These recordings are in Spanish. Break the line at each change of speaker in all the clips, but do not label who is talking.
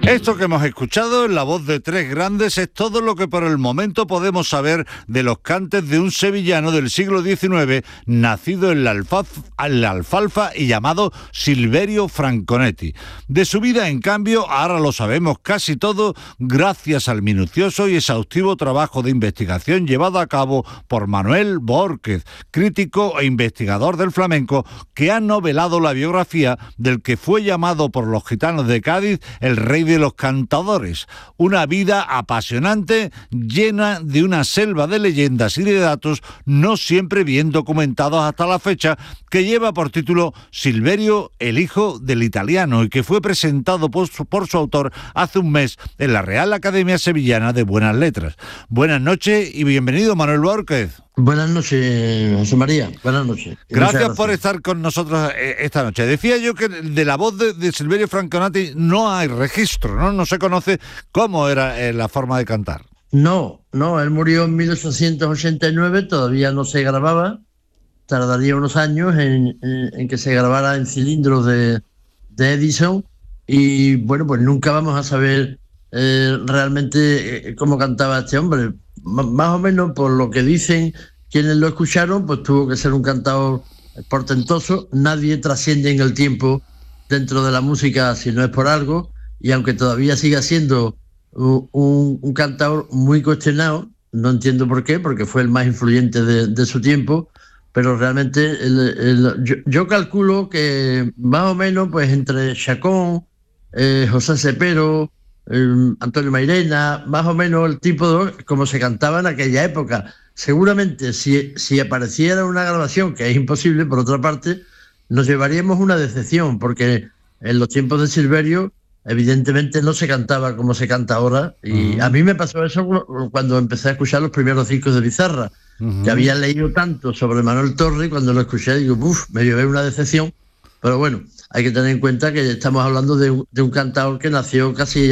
Esto que hemos escuchado en la voz de tres grandes es todo lo que por el momento podemos saber de los cantes de un sevillano del siglo XIX, nacido en la Alfalfa y llamado Silverio Franconetti. De su vida, en cambio, ahora lo sabemos casi todo gracias al minucioso y exhaustivo trabajo de investigación llevado a cabo por Manuel Bórquez, crítico e investigador del flamenco, que ha novelado la biografía del que fue llamado por los gitanos de Cádiz el rey de los cantadores. Una vida apasionante, llena de una selva de leyendas y de datos no siempre bien documentados hasta la fecha, que lleva por título Silverio, el hijo del italiano, y que fue presentado por su autor hace un mes en la Real Academia Sevillana de Buenas Letras. Buenas noches y bienvenido, Manuel Bórquez.
Buenas noches, José María. Buenas noches.
Gracias por estar con nosotros esta noche. Decía yo que de la voz de Silverio Franconetti no hay registro, ¿no? No se conoce cómo era la forma de cantar.
No, él murió en 1889, todavía no se grababa. Tardaría unos años en que se grabara en cilindros de Edison. Y bueno, pues nunca vamos a saber realmente cómo cantaba este hombre. Más o menos por lo que dicen quienes lo escucharon, pues tuvo que ser un cantador portentoso. Nadie trasciende en el tiempo dentro de la música si no es por algo, y aunque todavía siga siendo un cantador muy cuestionado, no entiendo por qué, porque fue el más influyente de su tiempo, pero realmente yo calculo que más o menos pues entre Chacón, José Cepero, Antonio Mairena, más o menos el tipo de como se cantaba en aquella época. Seguramente si apareciera una grabación, que es imposible por otra parte, nos llevaríamos una decepción, porque en los tiempos de Silverio evidentemente no se cantaba como se canta ahora, y a mí me pasó eso cuando empecé a escuchar los primeros discos de Bizarra, que había leído tanto sobre Manuel Torre, y cuando lo escuché digo, me llevé una decepción. Pero bueno, hay que tener en cuenta que estamos hablando de un cantador que nació casi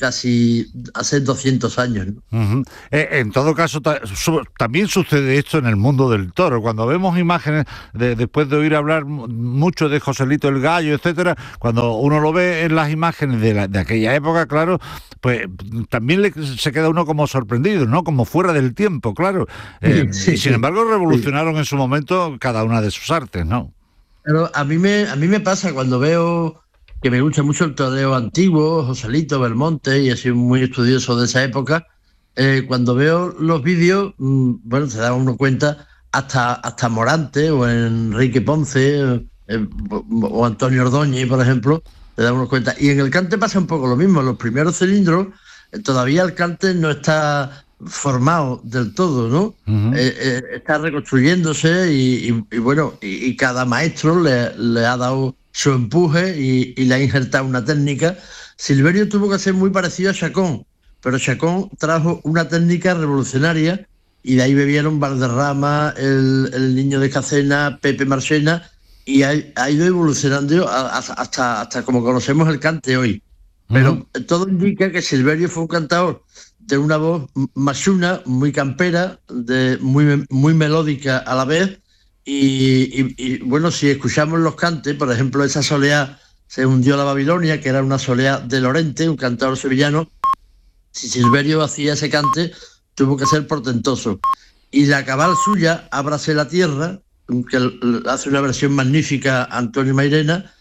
hace 200 años, ¿no?
En todo caso, también sucede esto en el mundo del toro. Cuando vemos imágenes, después de oír hablar mucho de Joselito el Gallo, etcétera, cuando uno lo ve en las imágenes de aquella época, claro, pues también se queda uno como sorprendido, ¿no? Como fuera del tiempo, claro.
Sí,
y sin embargo revolucionaron en su momento cada una de sus artes, ¿no?
Pero a mí me pasa cuando veo que me gusta mucho el toreo antiguo, Joselito, Belmonte, y he sido muy estudioso de esa época. Cuando veo los vídeos, bueno, se da uno cuenta hasta Morante o Enrique Ponce o Antonio Ordóñez, por ejemplo, se da uno cuenta. Y en el cante pasa un poco lo mismo. En los primeros cilindros todavía el cante no está formado del todo, ¿no? Está reconstruyéndose y bueno, y cada maestro le ha dado su empuje y le ha injertado una técnica. Silverio tuvo que ser muy parecido a Chacón, pero Chacón trajo una técnica revolucionaria, y de ahí bebieron Valderrama, el Niño de Cacena, Pepe Marchena, y ha ido evolucionando hasta como conocemos el cante hoy. Pero todo indica que Silverio fue un cantador de una voz machuna, muy campera, muy melódica a la vez, y bueno, si escuchamos los cantes, por ejemplo, esa soleá Se hundió la Babilonia, que era una soleá de Lorente, un cantador sevillano. Si Silverio hacía ese cante, tuvo que ser portentoso. Y la cabal suya, Ábrase la tierra, que hace una versión magnífica Antonio Mairena,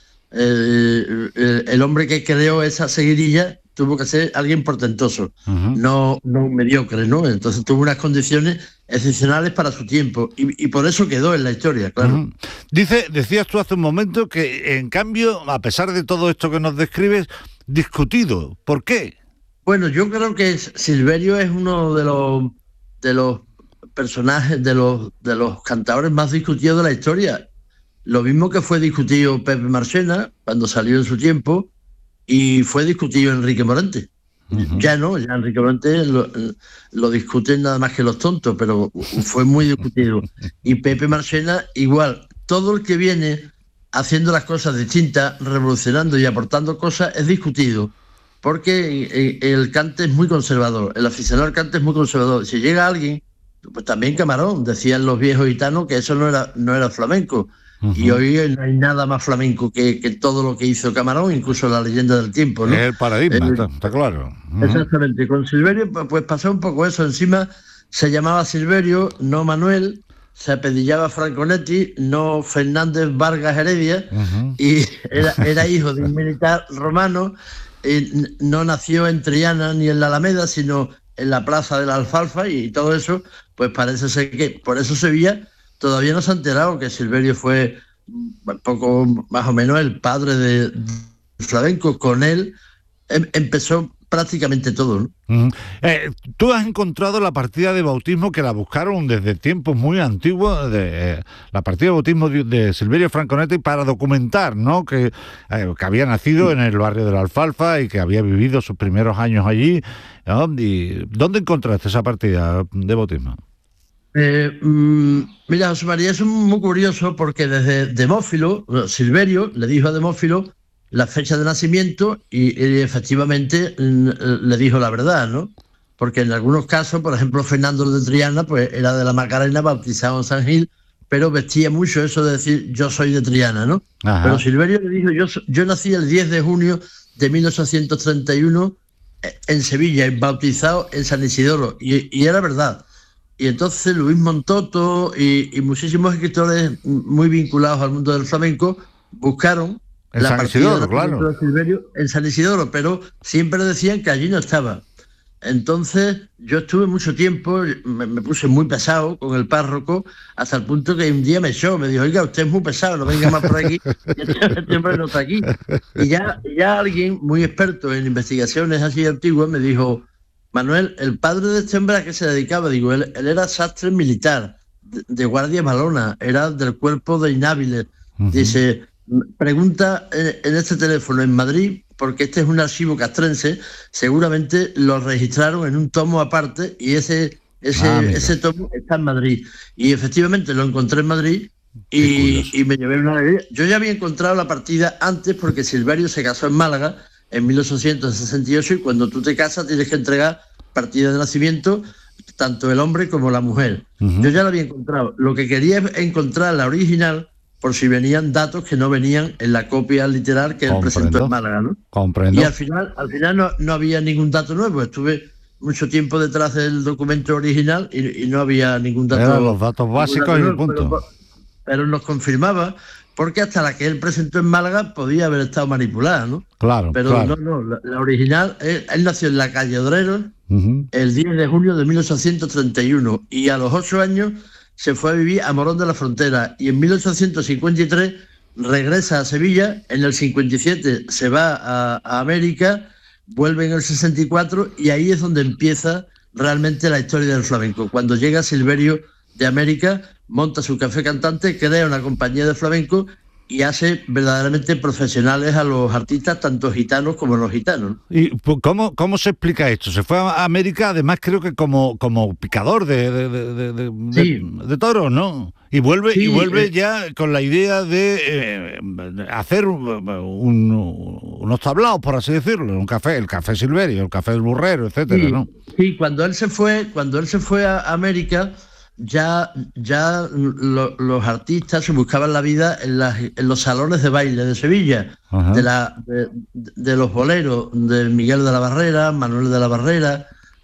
el hombre que creó esa seguidilla tuvo que ser alguien portentoso, no un mediocre, ¿no? Entonces tuvo unas condiciones excepcionales para su tiempo y por eso quedó en la historia, claro.
Decías tú hace un momento que, en cambio, a pesar de todo esto que nos describes, discutido. ¿Por qué?
Bueno, yo creo que Silverio es uno de los personajes, de los cantadores más discutidos de la historia. Lo mismo que fue discutido Pepe Marchena cuando salió en su tiempo, y fue discutido Enrique Morente. Ya Enrique Morente lo discuten nada más que los tontos, pero fue muy discutido. Y Pepe Marchena igual. Todo el que viene haciendo las cosas distintas, revolucionando y aportando cosas, es discutido, porque el cante es muy conservador, el aficionado al cante es muy conservador. Si llega alguien, pues también Camarón, decían los viejos gitanos que eso no era flamenco. Y hoy no hay nada más flamenco que todo lo que hizo Camarón, incluso La leyenda del tiempo, ¿no?
Es el paradigma, está claro.
Exactamente. Con Silverio pues pasó un poco eso. Encima se llamaba Silverio, no Manuel, se apellidaba Franconetti, no Fernández Vargas Heredia, y era hijo de un militar romano, y no nació en Triana ni en la Alameda, sino en la Plaza de la Alfalfa, y todo eso, pues parece ser que por eso Sevilla todavía no se ha enterado que Silverio fue un poco más o menos el padre del flamenco. Con él empezó prácticamente todo, ¿no?
Tú has encontrado la partida de bautismo que la buscaron desde tiempos muy antiguos, la partida de bautismo de Silverio Franconetti, para documentar, ¿no? Que había nacido en el barrio de la Alfalfa y que había vivido sus primeros años allí, ¿no? ¿Y dónde encontraste esa partida de bautismo?
Mira, José María, es muy curioso porque desde Demófilo, Silverio le dijo a Demófilo la fecha de nacimiento y efectivamente le dijo la verdad, ¿no? Porque en algunos casos, por ejemplo, Fernando de Triana, pues era de la Macarena, bautizado en San Gil, pero vestía mucho eso de decir yo soy de Triana, ¿no? Ajá. Pero Silverio le dijo, yo nací el 10 de junio de 1831 en Sevilla, bautizado en San Isidoro, y era verdad. Y entonces Luis Montoto y muchísimos escritores muy vinculados al mundo del flamenco buscaron la partida de Silverio en San Isidoro, pero siempre decían que allí no estaba. Entonces yo estuve mucho tiempo, me puse muy pesado con el párroco, hasta el punto que un día me echó, me dijo, oiga, usted es muy pesado, no venga más por aquí, este hombre no está aquí. Y ya alguien muy experto en investigaciones así antiguas me dijo, Manuel, el padre de este hombre, ¿a qué se dedicaba? Digo, él era sastre militar, de guardia valona, era del cuerpo de inhábiles. Dice, pregunta en este teléfono en Madrid, porque este es un archivo castrense, seguramente lo registraron en un tomo aparte y ese tomo está en Madrid. Y efectivamente lo encontré en Madrid y me llevé una alegría. Yo ya había encontrado la partida antes porque Silverio se casó en Málaga en 1868 y cuando tú te casas tienes que entregar partida de nacimiento, tanto el hombre como la mujer. Yo ya la había encontrado. Lo que quería es encontrar la original por si venían datos que no venían en la copia literal que él presentó en Málaga, ¿no?
Comprendo.
Y al final no había ningún dato nuevo. Estuve mucho tiempo detrás del documento original y no había ningún dato.
Eran los datos básicos y punto.
Pero nos confirmaba, porque hasta la que él presentó en Málaga podía haber estado manipulada, ¿no?
Claro.
Pero
claro.
no, la original, él nació en la calle Odreros el 10 de junio de 1831 y a los 8 años se fue a vivir a Morón de la Frontera y en 1853 regresa a Sevilla, en el 57 se va a América, vuelve en el 64 y ahí es donde empieza realmente la historia del flamenco. Cuando llega Silverio de América, monta su café cantante, crea una compañía de flamenco y hace verdaderamente profesionales a los artistas, tanto gitanos como no gitanos.
¿Y cómo se explica esto? Se fue a América, además creo que como picador de toros, ¿no? Y vuelve ya con la idea de hacer unos tablaos, por así decirlo, el café Silverio, el café del Burrero, etcétera,
sí,
¿no?
Sí, cuando él se fue a América, ya los artistas se buscaban la vida en los salones de baile de Sevilla, de los boleros de Miguel de la Barrera, Manuel de la Barrera,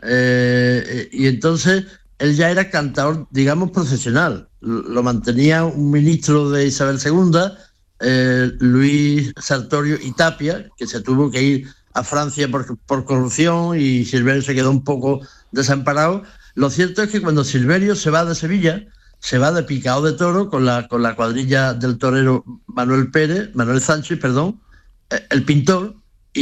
y entonces él ya era cantador, digamos, profesional. Lo mantenía un ministro de Isabel II, Luis Sartorio y Tapia, que se tuvo que ir a Francia por corrupción y Silverio se quedó un poco desamparado. Lo cierto es que cuando Silverio se va de Sevilla, se va de picado de toro con la cuadrilla del torero Manuel Sánchez, el pintor,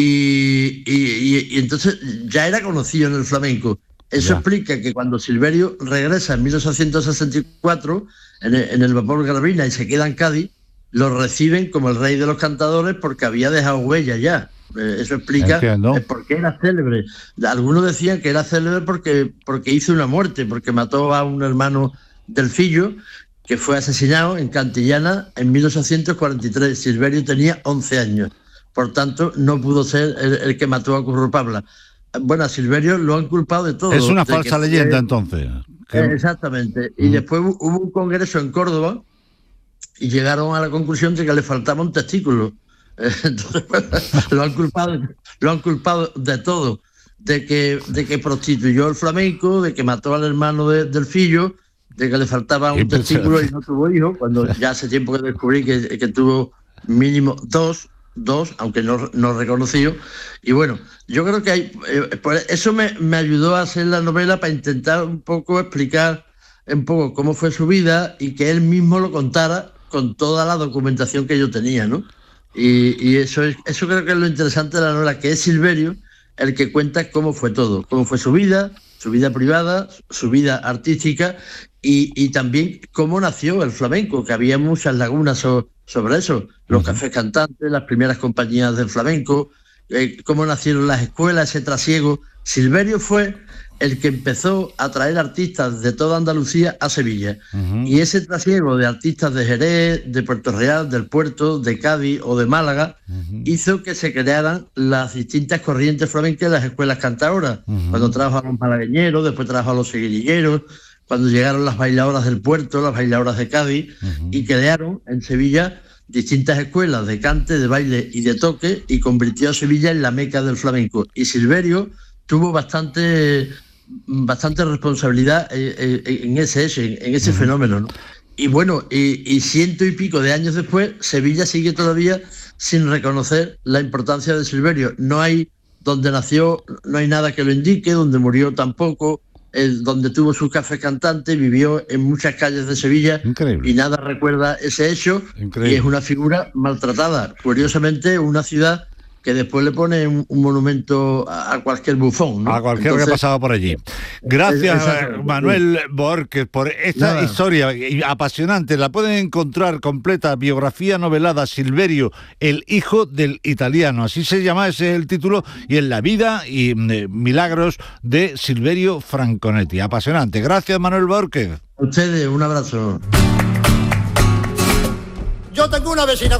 y entonces ya era conocido en el flamenco. Eso explica que cuando Silverio regresa en 1864 en el vapor Gravina y se queda en Cádiz, lo reciben como el rey de los cantadores porque había dejado huella ya. Eso explica por qué era célebre. Algunos decían que era célebre porque hizo una muerte, porque mató a un hermano del Fillo, que fue asesinado en Cantillana en 1843. Silverio tenía 11 años. Por tanto, no pudo ser el que mató a Curro Pabla. Bueno, a Silverio lo han culpado de todo.
Es una falsa leyenda, entonces.
Exactamente. Y después hubo un congreso en Córdoba y llegaron a la conclusión de que le faltaba un testículo. Entonces, lo han culpado de todo, de que prostituyó el flamenco, de que mató al hermano del Fillo, de que le faltaba un testículo y no tuvo hijo, cuando ya hace tiempo que descubrí que tuvo mínimo dos, aunque no reconoció. Y bueno, yo creo que hay, pues eso me ayudó a hacer la novela, para intentar un poco explicar un poco cómo fue su vida y que él mismo lo contara con toda la documentación que yo tenía, ¿no? Y eso creo que es lo interesante de la novela, que es Silverio el que cuenta cómo fue todo, cómo fue su vida privada, su vida artística y también cómo nació el flamenco, que había muchas lagunas sobre eso, los cafés cantantes, las primeras compañías del flamenco, cómo nacieron las escuelas, ese trasiego. Silverio fue el que empezó a traer artistas de toda Andalucía a Sevilla. Y ese trasiego de artistas de Jerez, de Puerto Real, del Puerto, de Cádiz o de Málaga, hizo que se crearan las distintas corrientes flamencas en las escuelas cantadoras. Cuando trajo a los malagueñeros, después trajo a los seguirilleros, cuando llegaron las bailadoras del Puerto, las bailadoras de Cádiz, y crearon en Sevilla distintas escuelas de cante, de baile y de toque, y convirtió a Sevilla en la meca del flamenco. Y Silverio tuvo bastante responsabilidad en ese fenómeno, ¿no? Y bueno, y 100 y pico de años después, Sevilla sigue todavía sin reconocer la importancia de Silverio. No hay, donde nació, no hay nada que lo indique, donde murió tampoco, donde tuvo su café cantante, vivió en muchas calles de Sevilla. Increíble. Y nada recuerda ese hecho. Increíble. Y es una figura maltratada. Curiosamente, una ciudad que después le pone un monumento a cualquier bufón, ¿no?
A cualquier que ha pasado por allí. Gracias, Manuel Bohórquez, por esta historia apasionante. La pueden encontrar completa, biografía novelada, Silverio, el hijo del italiano. Así se llama, ese es el título, y en la vida y milagros de Silverio Franconetti. Apasionante. Gracias, Manuel Bohórquez.
A ustedes, un abrazo.
Yo tengo una vecina